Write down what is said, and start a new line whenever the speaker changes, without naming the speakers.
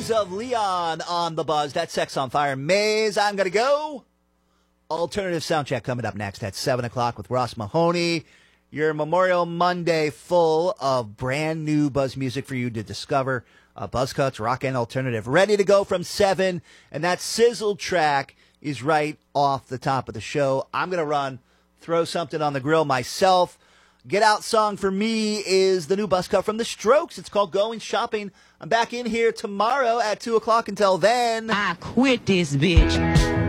Of Leon on the buzz. That's Sex on Fire. Maze, I'm going to go. Alternative Soundcheck coming up next at 7 o'clock with Ross Mahoney. Your Memorial Monday full of brand new buzz music for you to discover. Buzz Cuts, rock and alternative, ready to go from 7. And that sizzle track is right off the top of the show. I'm going to run, throw something on the grill myself. Get out song for me is the new buzz cut from The Strokes. It's called Going Shopping. I'm back in here tomorrow at 2 o'clock. Until then,
I quit this bitch.